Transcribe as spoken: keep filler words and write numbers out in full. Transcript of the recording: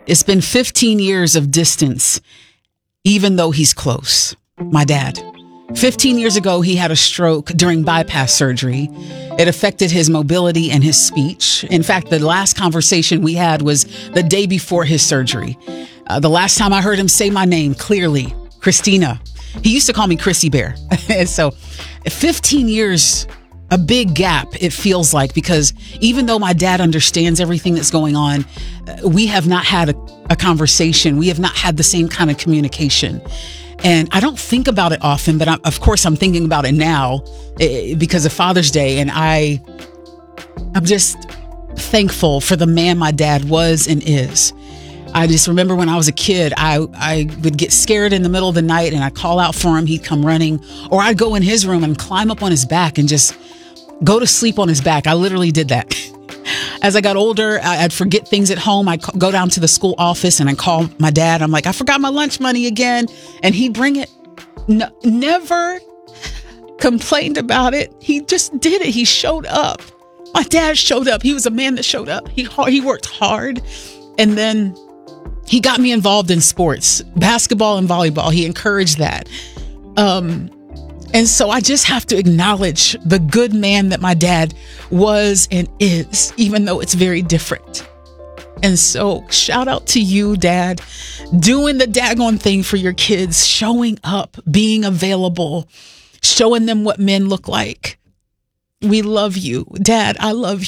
It's been fifteen years of distance, even though he's close. My dad. fifteen years ago, he had a stroke during bypass surgery. It affected his mobility and his speech. In fact, the last conversation we had was the day before his surgery. Uh, the last time I heard him say my name clearly, Christina. He used to call me Chrissy Bear. And so fifteen years, a big gap, it feels like, because even though my dad understands everything that's going on, uh, we have not had a, a conversation. We have not had the same kind of communication. And I don't think about it often, but I, of course I'm thinking about it now eh, because of Father's Day. And I, I'm just thankful for the man my dad was and is. I just remember when I was a kid, I, I would get scared in the middle of the night and I'd call out for him. He'd come running, or I'd go in his room and climb up on his back and just go to sleep on his back. I literally did that. As I got older, I'd forget things at home. I'd go down to the school office and I'd call my dad. I'm like, I forgot my lunch money again. And he'd bring it. No, never complained about it. He just did it. He showed up. My dad showed up. He was a man that showed up. He, he worked hard. And then he got me involved in sports, basketball and volleyball. He encouraged that. Um, And so I just have to acknowledge the good man that my dad was and is, even though it's very different. And so shout out to you, Dad, doing the daggone thing for your kids, showing up, being available, showing them what men look like. We love you. Dad, I love